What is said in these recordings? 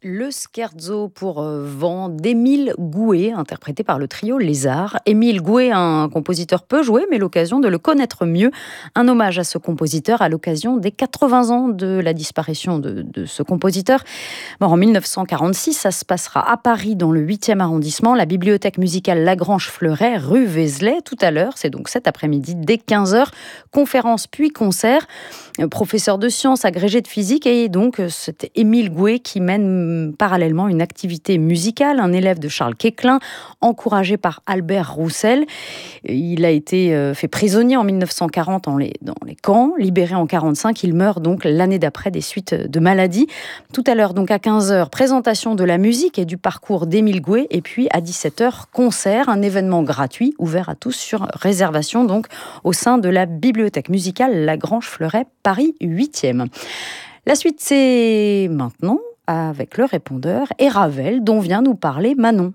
Le scherzo pour vent d'Émile Gouet, interprété par le trio Lézard. Émile Gouet, un compositeur peu joué, mais l'occasion de le connaître mieux. Un hommage à ce compositeur à l'occasion des 80 ans de la disparition de ce compositeur. Mort en 1946, ça se passera à Paris, dans le 8e arrondissement, la bibliothèque musicale Lagrange-Fleuret, rue Vézelay, tout à l'heure. C'est donc cet après-midi, dès 15h. Conférence puis concert. Professeur de sciences, agrégé de physique, et donc c'est Émile Gouet qui mène parallèlement une activité musicale, un élève de Charles Quéclin, encouragé par Albert Roussel. Il a été fait prisonnier en 1940 dans les camps, libéré en 1945. Il meurt donc l'année d'après des suites de maladie. Tout à l'heure, donc à 15h, présentation de la musique et du parcours d'Émile Gouet, et puis à 17h, concert, un événement gratuit ouvert à tous sur réservation, donc au sein de la bibliothèque musicale Lagrange-Fleuret, Paris 8e. La suite, c'est maintenant avec le répondeur et Ravel, dont vient nous parler Manon.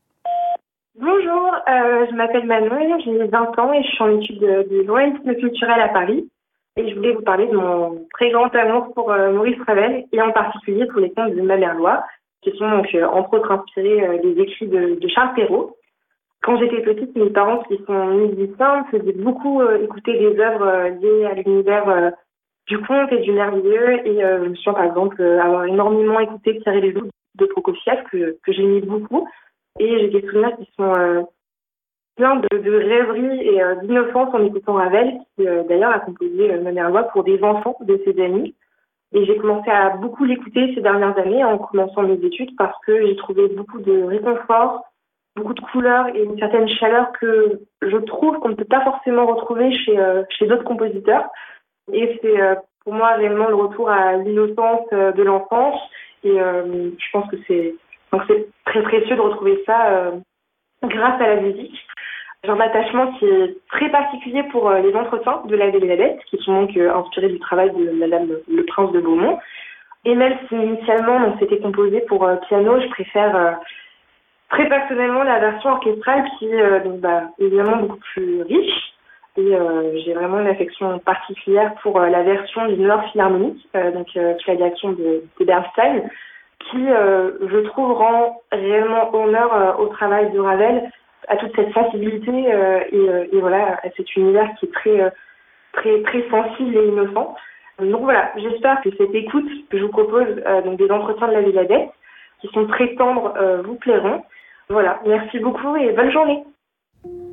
Bonjour, je m'appelle Manon, j'ai 20 ans et je suis en études de journalisme culturel à Paris. Et je voulais vous parler de mon très grand amour pour Maurice Ravel et en particulier pour les contes de ma mère Loi, qui sont donc entre autres inspirés des écrits de Charles Perrault. Quand j'étais petite, mes parents qui sont musiciens me faisaient beaucoup écouter des œuvres liées à l'univers du conte et du merveilleux. Et je me souviens par exemple avoir énormément écouté Pierre et les Loups de Prokofiev, que j'aimais beaucoup. Et j'ai des souvenirs qui sont plein de rêveries et d'innocence en écoutant Ravel, qui d'ailleurs a composé Ma mère Loi pour des enfants de ses amis. Et j'ai commencé à beaucoup l'écouter ces dernières années en commençant mes études parce que j'ai trouvé beaucoup de réconfort, beaucoup de couleurs et une certaine chaleur que je trouve qu'on ne peut pas forcément retrouver chez d'autres compositeurs. Et c'est pour moi réellement le retour à l'innocence de l'enfance. Et je pense que c'est très précieux de retrouver ça grâce à la musique. J'ai un attachement qui est très particulier pour les entretiens de la Belle et la Bête, qui sont donc inspirés du travail de Madame le Prince de Beaumont. Et même si initialement c'était composé pour piano, je préfère très personnellement la version orchestrale qui est évidemment beaucoup plus riche. Et j'ai vraiment une affection particulière pour la version du Nord Philharmonique, sous la direction de Bernstein, qui, je trouve, rend réellement honneur au travail de Ravel, à toute cette sensibilité et voilà, à cet univers qui est très, très sensible et innocent. Donc voilà, j'espère que cette écoute que je vous propose, donc des entretiens de la Belle et la Bête, qui sont très tendres, vous plairont. Voilà, merci beaucoup et bonne journée.